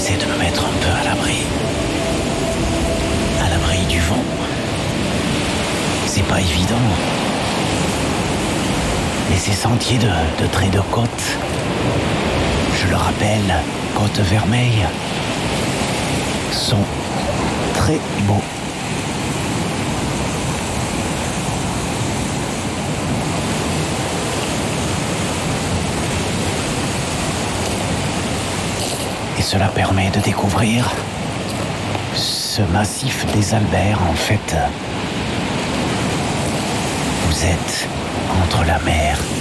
j'essaie de me mettre un peu à l'abri. À l'abri du vent. C'est pas évident. Et ces sentiers de trait de côte, je le rappelle, côte vermeille, sont très beaux. Et cela permet de découvrir ce massif des Alberts. En fait, vous êtes entre la mer